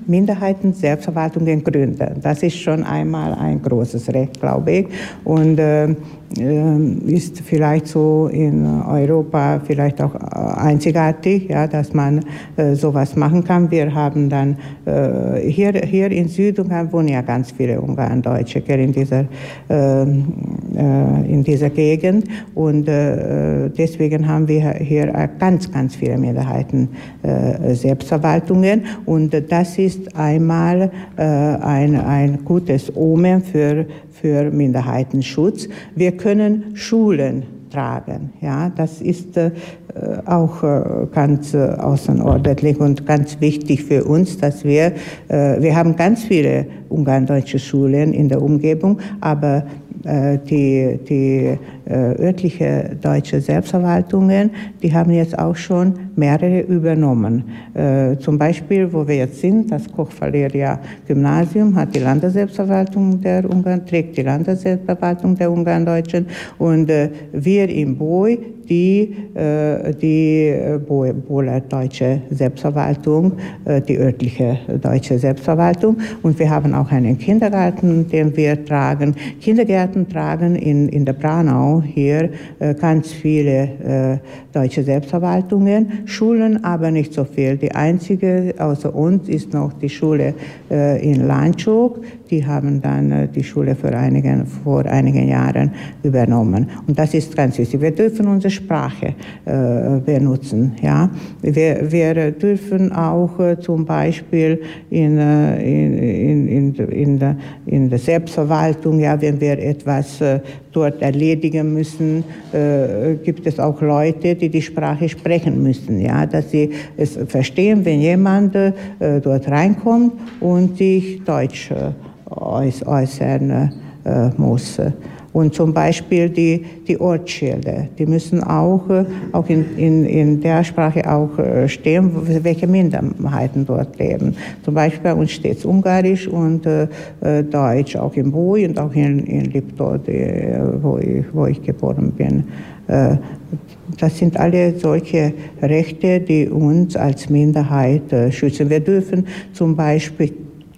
Minderheiten Selbstverwaltungen gründen. Das ist schon einmal ein großes Recht, glaube ich. Und ist vielleicht so in Europa vielleicht auch einzigartig, ja, dass man sowas machen kann. Wir haben dann hier in Südungarn wohnen ja ganz viele Ungarn-Deutsche in dieser Gegend, und deswegen haben wir hier ganz, ganz viele Minderheiten Selbstverwaltungen, und das ist einmal ein gutes Omen für Minderheitenschutz. Wir können Schulen tragen. Ja, das ist auch ganz außerordentlich und ganz wichtig für uns, dass wir haben ganz viele ungarn-deutsche Schulen in der Umgebung, aber die örtliche deutsche Selbstverwaltungen, die haben jetzt auch schon mehrere übernommen. Zum Beispiel, wo wir jetzt sind, das Koch-Valeria-Gymnasium hat die Landesselbstverwaltung der Ungarn, trägt die Landesselbstverwaltung der Ungarn-Deutschen, und wir in Boi die Boler deutsche Selbstverwaltung, die örtliche deutsche Selbstverwaltung. Und wir haben auch einen Kindergarten, den wir tragen. Kindergärten tragen in der Branau hier ganz viele deutsche Selbstverwaltungen, Schulen aber nicht so viel. Die einzige außer uns ist noch die Schule in Lánchok. Die haben dann die Schule vor einigen Jahren übernommen. Und das ist ganz wichtig. Wir dürfen unsere Sprache benutzen. Ja? Wir dürfen auch zum Beispiel in der Selbstverwaltung, ja, wenn wir etwas dort erledigen müssen, gibt es auch Leute, die die Sprache sprechen müssen, ja, dass sie es verstehen, wenn jemand dort reinkommt und sich Deutsch äußern muss. Und zum Beispiel die Ortsschilder, die müssen auch in der Sprache auch stehen, welche Minderheiten dort leben. Zum Beispiel bei uns steht Ungarisch und Deutsch, auch in Boi und auch in Liptov, wo ich geboren bin. Das sind alle solche Rechte, die uns als Minderheit schützen. Wir dürfen zum Beispiel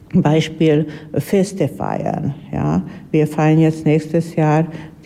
Feste feiern. Ja? Wir feiern jetzt nächstes Jahr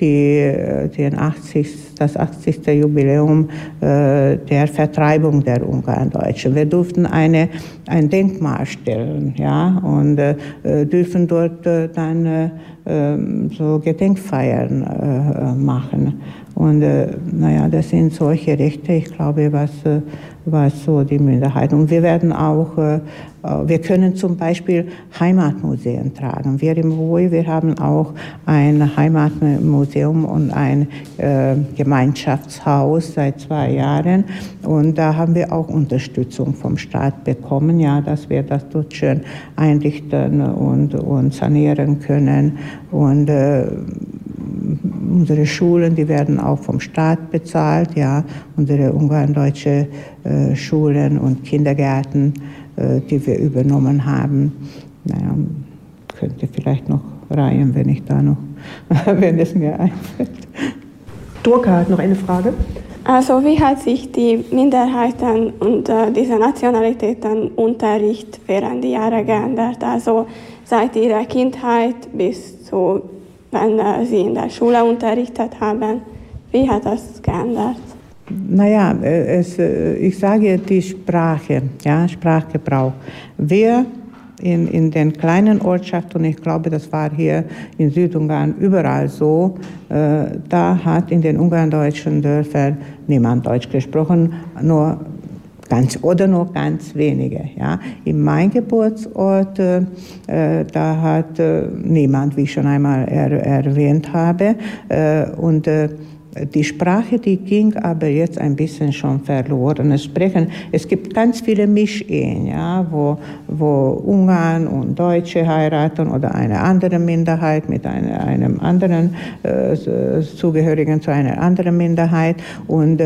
das 80. Jubiläum der Vertreibung der Ungarn-Deutschen. Wir durften ein Denkmal stellen, ja, und dürfen dort dann so Gedenkfeiern machen. Und das sind solche Rechte, ich glaube, was so die Minderheiten. Und wir werden auch, wir können zum Beispiel Heimatmuseen tragen. Wir im Boi, wir haben auch ein Heimatmuseum und ein Gemeinschaftshaus seit 2 Jahren. Und da haben wir auch Unterstützung vom Staat bekommen, ja, dass wir das dort schön einrichten und sanieren können. Und unsere Schulen, die werden auch vom Staat bezahlt, ja, unsere ungarn-deutsche Schulen und Kindergärten, die wir übernommen haben. Naja, könnte vielleicht noch reihen, wenn es mir einfällt. Durka hat noch eine Frage. Also wie hat sich die Minderheiten und diese Nationalitätenunterricht während der Jahre geändert? Also seit ihrer Kindheit bis zu, wenn sie in der Schule unterrichtet haben. Wie hat das geändert? Naja, ich sage die Sprache, ja, Sprachgebrauch. Wir in den kleinen Ortschaften, und ich glaube, das war hier in Südungarn überall so, da hat in den ungarn-deutschen Dörfern niemand Deutsch gesprochen, nur ganz wenige. Ja. In meinem Geburtsort, da hat niemand, wie ich schon einmal erwähnt habe, und die Sprache, die ging aber jetzt ein bisschen schon verloren. Es gibt ganz viele Mischehen, ja, wo Ungarn und Deutsche heiraten oder eine andere Minderheit mit einem anderen Zugehörigen zu einer anderen Minderheit. Und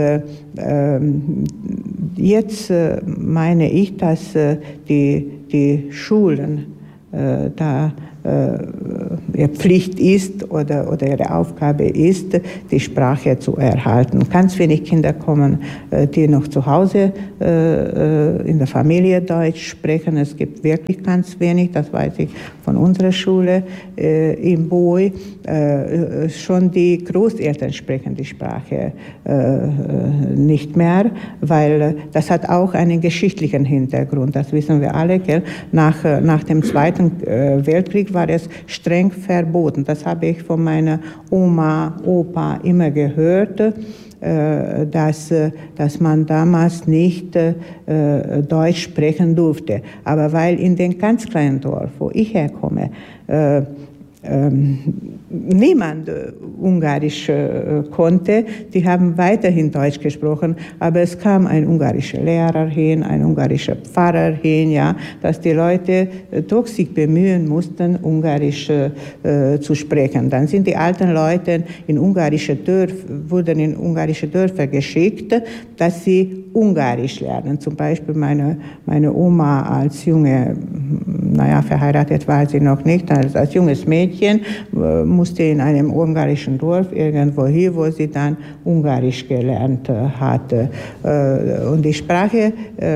jetzt meine ich, dass die Schulen da Pflicht ist oder ihre Aufgabe ist, die Sprache zu erhalten. Ganz wenig Kinder kommen, die noch zu Hause in der Familie Deutsch sprechen. Es gibt wirklich ganz wenig, das weiß ich von unserer Schule in Boy. Schon die Großeltern sprechen die Sprache nicht mehr, weil das hat auch einen geschichtlichen Hintergrund. Das wissen wir alle. Gell? Nach dem Zweiten Weltkrieg war es streng verboten. Das habe ich von meiner Oma, Opa immer gehört, dass man damals nicht Deutsch sprechen durfte. Aber weil in dem ganz kleinen Dorf, wo ich herkomme, niemand Ungarisch konnte. Die haben weiterhin Deutsch gesprochen, aber es kam ein ungarischer Lehrer hin, ein ungarischer Pfarrer hin, ja, dass die Leute doch sich bemühen mussten, Ungarisch zu sprechen. Dann sind die alten Leute wurden in ungarische Dörfer geschickt, dass sie Ungarisch lernen. Zum Beispiel meine Oma als junge, verheiratet war sie noch nicht, als junges Mädchen musste in einem ungarischen Dorf irgendwo hin, wo sie dann Ungarisch gelernt hatte. Und die Sprache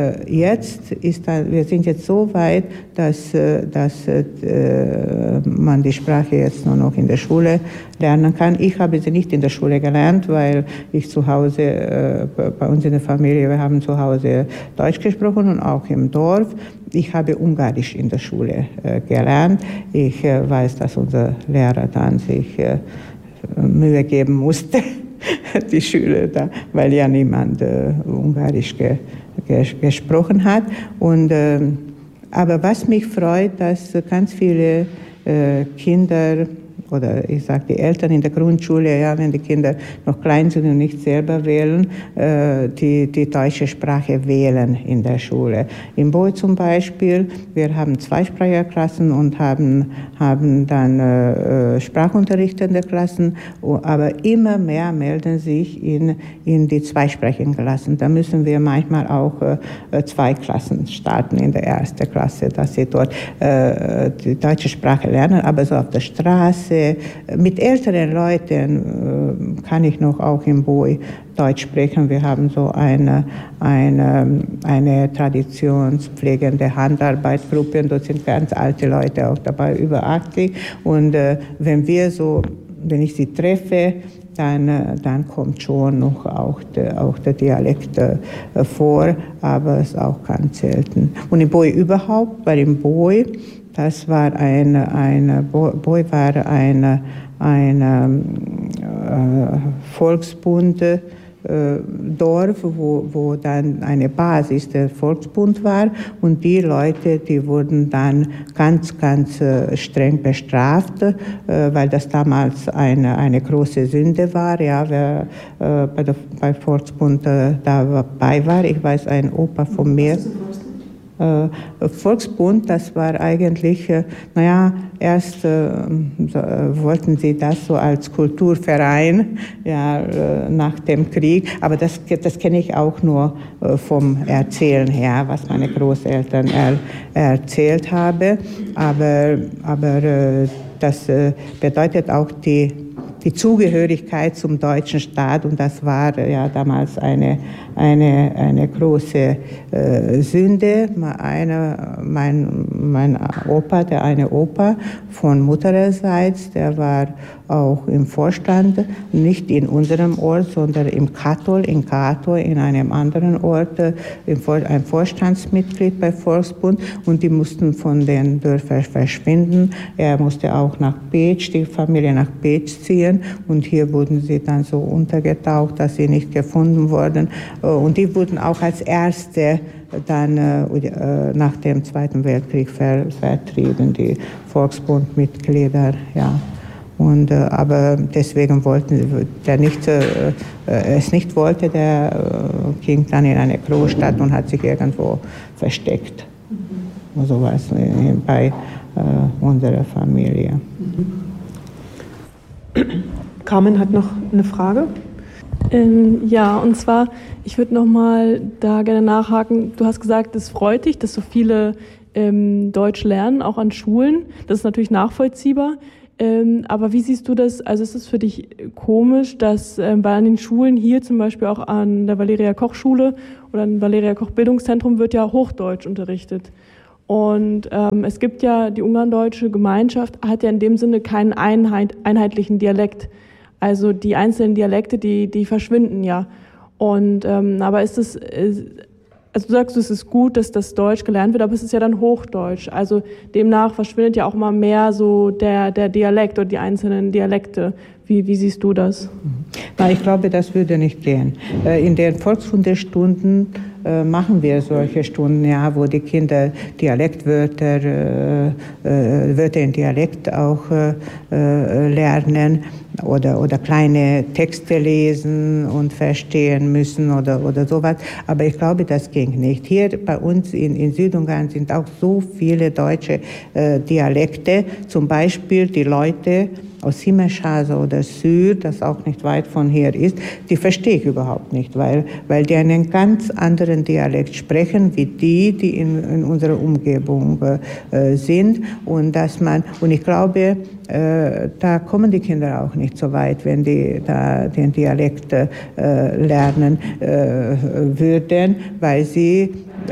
wir sind jetzt so weit, dass man die Sprache jetzt nur noch in der Schule lernen kann. Ich habe sie nicht in der Schule gelernt, weil ich zu Hause, bei uns in der Familie, wir haben zu Hause Deutsch gesprochen und auch im Dorf. Ich habe Ungarisch in der Schule gelernt. Ich weiß, dass unser Lehrer dann sich Mühe geben musste, die Schüler da, weil ja niemand Ungarisch gesprochen hat. Aber was mich freut, dass ganz viele Kinder oder ich sage die Eltern in der Grundschule, ja, wenn die Kinder noch klein sind und nicht selber wählen, die deutsche Sprache wählen in der Schule. In Boy zum Beispiel, wir haben Zweispracherklassen und haben dann sprachunterrichtende Klassen, aber immer mehr melden sich in die zweisprachigen Klassen. Da müssen wir manchmal auch 2 Klassen starten in der ersten Klasse, dass sie dort die deutsche Sprache lernen, aber so auf der Straße, mit älteren Leuten kann ich noch auch im Boy Deutsch sprechen. Wir haben so eine traditionspflegende Handarbeitsgruppe und dort sind ganz alte Leute auch dabei, über 80. Und wenn ich sie treffe, dann kommt schon noch auch der Dialekt vor, aber es ist auch ganz selten. Und im Boy überhaupt, weil im Boy, das war Boy war ein Volksbund Dorf, wo dann eine Basis der Volksbund war und die Leute, die wurden dann ganz, ganz streng bestraft, weil das damals eine große Sünde war, ja, wer bei Volksbund dabei war. Ich weiß, ein Opa von mir. Volksbund, das war eigentlich, erst wollten sie das so als Kulturverein, ja, nach dem Krieg, aber das kenne ich auch nur vom Erzählen her, was meine Großeltern erzählt haben, aber das bedeutet auch die Zugehörigkeit zum deutschen Staat und das war ja damals eine große Sünde. Mein Opa, der eine Opa von Muttererseits, der war auch im Vorstand, nicht in unserem Ort, sondern im Kattol, in Kato, in einem anderen Ort, ein Vorstandsmitglied bei Volksbund und die mussten von den Dörfern verschwinden. Er musste auch nach Pécs, die Familie nach Pécs ziehen und hier wurden sie dann so untergetaucht, dass sie nicht gefunden wurden und die wurden auch als Erste dann nach dem Zweiten Weltkrieg vertrieben, die Volksbundmitglieder, ja. Aber deswegen der ging dann in eine Großstadt und hat sich irgendwo versteckt. So war es bei unserer Familie. Carmen hat noch eine Frage. Ja, und zwar, ich würde noch mal da gerne nachhaken. Du hast gesagt, es freut dich, dass so viele Deutsch lernen, auch an Schulen. Das ist natürlich nachvollziehbar. Aber wie siehst du das? Also ist es für dich komisch, dass bei an den Schulen hier zum Beispiel auch an der Valeria-Koch-Schule oder an Valeria-Koch-Bildungszentrum wird ja Hochdeutsch unterrichtet. Und es gibt ja, die ungarndeutsche Gemeinschaft hat ja in dem Sinne keinen einheitlichen Dialekt. Also die einzelnen Dialekte, die verschwinden ja. Und aber ist es, also du sagst, es ist gut, dass das Deutsch gelernt wird, aber es ist ja dann Hochdeutsch. Also demnach verschwindet ja auch mal mehr so der Dialekt oder die einzelnen Dialekte. Wie siehst du das? Na, ich glaube, das würde nicht gehen. In den Volkskundestunden machen wir solche Stunden, ja, wo die Kinder Dialektwörter, Wörter in Dialekt auch lernen oder kleine Texte lesen und verstehen müssen oder sowas. Aber ich glaube, das ging nicht. Hier bei uns in Südungarn sind auch so viele deutsche Dialekte. Zum Beispiel die Leute aus Simmershasa oder Süd, das auch nicht weit von hier ist, die verstehe ich überhaupt nicht, weil die einen ganz anderen Dialekt sprechen, wie die in unserer Umgebung sind. Und ich glaube, da kommen die Kinder auch nicht so weit, wenn die da den Dialekt lernen würden, weil sie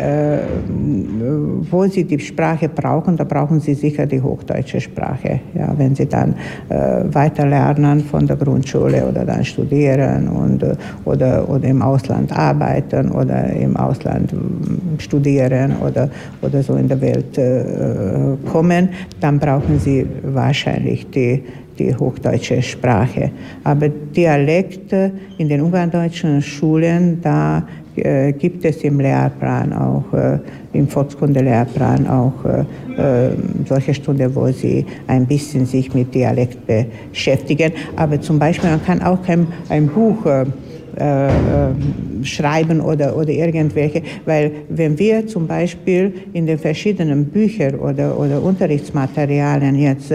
wo sie die Sprache brauchen, da brauchen sie sicher die hochdeutsche Sprache. Ja, wenn sie dann weiter lernen von der Grundschule oder dann studieren oder im Ausland arbeiten oder im Ausland studieren oder so in der Welt kommen, dann brauchen sie wahrscheinlich die hochdeutsche Sprache. Aber Dialekte in den ungarndeutschen Schulen, da gibt es im Lehrplan auch, im Volkskunde-Lehrplan auch solche Stunden, wo sie ein bisschen sich mit Dialekt beschäftigen. Aber zum Beispiel, man kann auch ein Buch schreiben oder irgendwelche, weil wenn wir zum Beispiel in den verschiedenen Büchern oder Unterrichtsmaterialien jetzt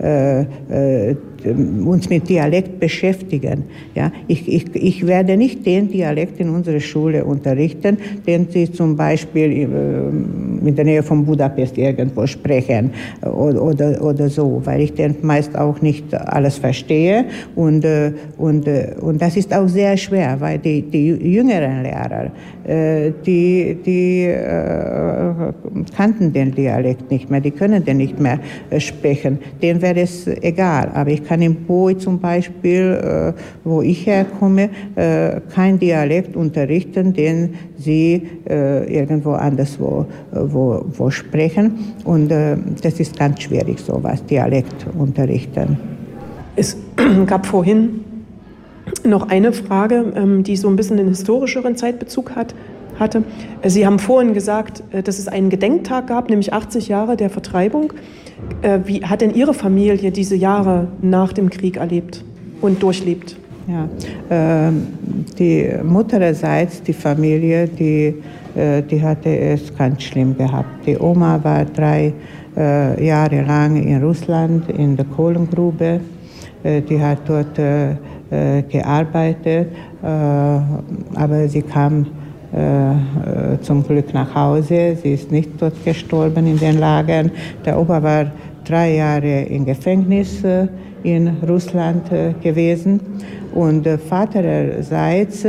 uns mit Dialekt beschäftigen. Ja? Ich werde nicht den Dialekt in unserer Schule unterrichten, den sie zum Beispiel in der Nähe von Budapest irgendwo sprechen oder so, weil ich den meist auch nicht alles verstehe und das ist auch sehr schwer, weil die jüngeren Lehrer, die kannten den Dialekt nicht mehr, die können den nicht mehr sprechen, denen wäre es egal, aber ich kann in Boi zum Beispiel, wo ich herkomme, kein Dialekt unterrichten, den sie irgendwo anderswo wo sprechen. Und das ist ganz schwierig, sowas, Dialekt unterrichten. Es gab vorhin noch eine Frage, die so ein bisschen einen historischeren Zeitbezug hatte. Sie haben vorhin gesagt, dass es einen Gedenktag gab, nämlich 80 Jahre der Vertreibung. Wie hat denn Ihre Familie diese Jahre nach dem Krieg erlebt und durchlebt? Ja, die Muttererseits, die Familie, die hatte es ganz schlimm gehabt. Die Oma war 3 Jahre lang in Russland in der Kohlengrube. Die hat dort gearbeitet, aber sie kam zum Glück nach Hause. Sie ist nicht dort gestorben in den Lagern. Der Opa war 3 Jahre im Gefängnis in Russland gewesen. Und vatererseits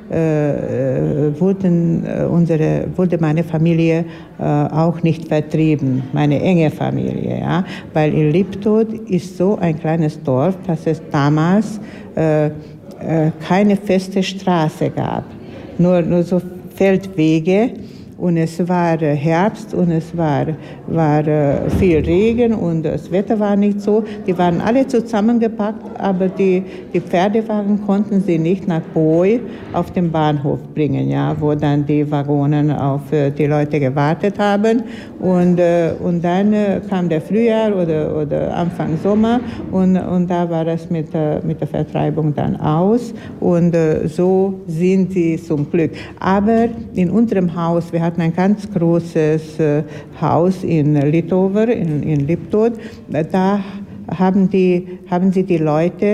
wurde meine Familie auch nicht vertrieben, meine enge Familie, ja? Weil in Liptod ist so ein kleines Dorf, dass es damals keine feste Straße gab, nur so Feldwege. Und es war Herbst und es war viel Regen und das Wetter war nicht so. Die waren alle zusammengepackt, aber die Pferdewagen konnten sie nicht nach Boi auf den Bahnhof bringen, ja, wo dann die Waggonen auf die Leute gewartet haben. Und dann kam der Frühjahr oder Anfang Sommer und da war das mit der Vertreibung dann aus. Und so sind sie zum Glück. Aber in unserem Haus, wir hatten ein ganz großes Haus in Litover, in Liptod. Da haben sie die Leute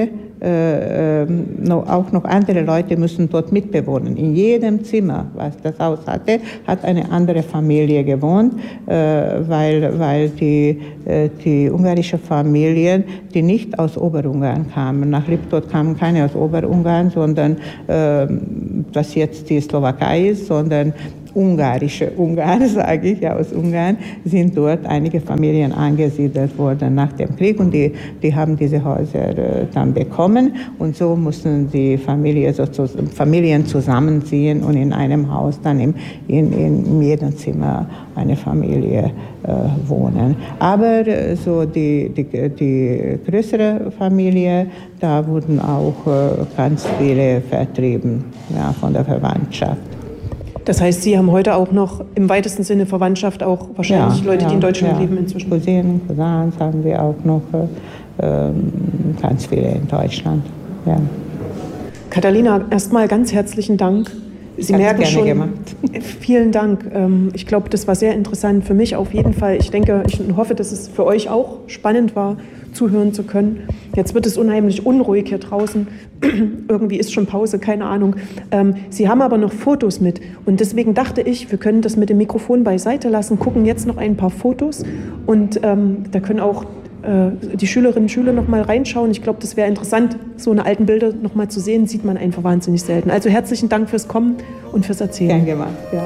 auch noch andere Leute müssen dort mitbewohnen. In jedem Zimmer, was das Haus hatte, hat eine andere Familie gewohnt, weil die ungarische Familien, die nicht aus Oberungarn kamen, nach Liptot kamen keine aus Oberungarn, sondern was jetzt die Slowakei ist, sondern ungarische Ungarn, sage ich, aus Ungarn, sind dort einige Familien angesiedelt worden nach dem Krieg und die haben diese Häuser dann bekommen und so mussten die Familien zusammenziehen und in einem Haus dann in jedem Zimmer eine Familie wohnen. Aber so die größere Familie, da wurden auch ganz viele vertrieben, ja, von der Verwandtschaft. Das heißt, Sie haben heute auch noch im weitesten Sinne Verwandtschaft, auch wahrscheinlich Leute, die in Deutschland leben inzwischen. Cousinen, Cousins haben wir auch noch ganz viele in Deutschland. Ja. Katharina, erstmal ganz herzlichen Dank. Sie merken schon, gemacht. Vielen Dank. Ich glaube, das war sehr interessant für mich auf jeden Fall. Ich hoffe, dass es für euch auch spannend war, zuhören zu können. Jetzt wird es unheimlich unruhig hier draußen. Irgendwie ist schon Pause, keine Ahnung. Sie haben aber noch Fotos mit. Und deswegen dachte ich, wir können das mit dem Mikrofon beiseite lassen, gucken jetzt noch ein paar Fotos. Und da können auch die Schülerinnen und Schüler noch mal reinschauen. Ich glaube, das wäre interessant, so eine alten Bilder noch mal zu sehen. Sieht man einfach wahnsinnig selten. Also herzlichen Dank fürs Kommen und fürs Erzählen. Gern gemacht, ja.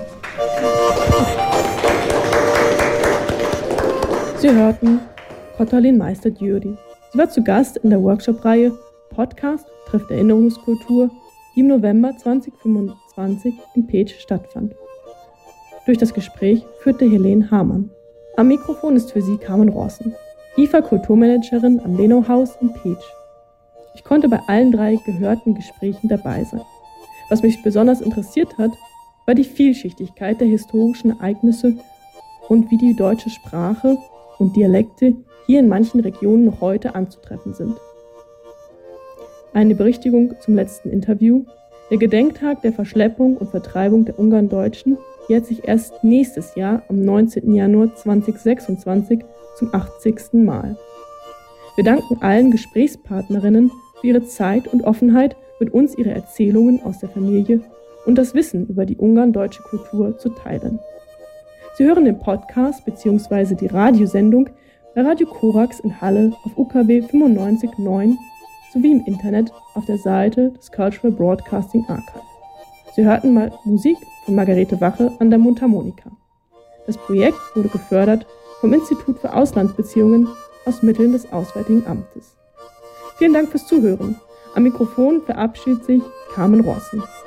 Sie hörten Katalin Meister-Győri. Sie war zu Gast in der Workshop-Reihe Podcast trifft Erinnerungskultur, die im November 2025 in Pécs stattfand. Durch das Gespräch führte Helene Hamann. Am Mikrofon ist für sie Carmen Rossen, IFA-Kulturmanagerin am Lenau-Haus in Pécs. Ich konnte bei allen 3 gehörten Gesprächen dabei sein. Was mich besonders interessiert hat, war die Vielschichtigkeit der historischen Ereignisse und wie die deutsche Sprache und Dialekte hier in manchen Regionen noch heute anzutreffen sind. Eine Berichtigung zum letzten Interview. Der Gedenktag der Verschleppung und Vertreibung der Ungarn-Deutschen jährt sich erst nächstes Jahr am 19. Januar 2026 zum 80. Mal. Wir danken allen Gesprächspartnerinnen für ihre Zeit und Offenheit, mit uns ihre Erzählungen aus der Familie und das Wissen über die ungarn-deutsche Kultur zu teilen. Sie hören den Podcast bzw. die Radiosendung bei Radio Korax in Halle auf UKW 95.9 sowie im Internet auf der Seite des Cultural Broadcasting Archive. Sie hörten mal Musik von Margarete Wache an der Mundharmonika. Das Projekt wurde gefördert vom Institut für Auslandsbeziehungen aus Mitteln des Auswärtigen Amtes. Vielen Dank fürs Zuhören. Am Mikrofon verabschiedet sich Carmen Rossen.